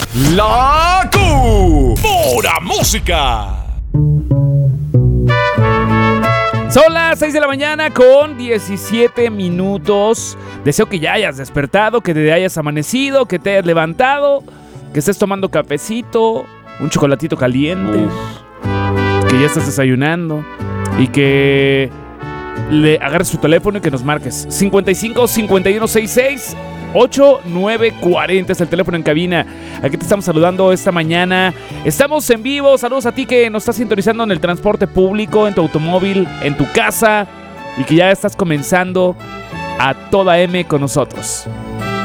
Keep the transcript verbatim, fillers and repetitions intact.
La Q. Pura música. Son las seis de la mañana con diecisiete minutos. Deseo que ya hayas despertado, que te hayas amanecido, que te hayas levantado, que estés tomando cafecito, un chocolatito caliente, Uf. que ya estás desayunando y que le agarres tu teléfono y que nos marques. cincuenta y cinco, cincuenta y uno, sesenta y seis, ochenta y nueve cuarenta es el teléfono en cabina. Aquí te estamos saludando esta mañana. Estamos en vivo. Saludos a ti que nos estás sintonizando en el transporte público, en tu automóvil, en tu casa y que ya estás comenzando a toda M con nosotros.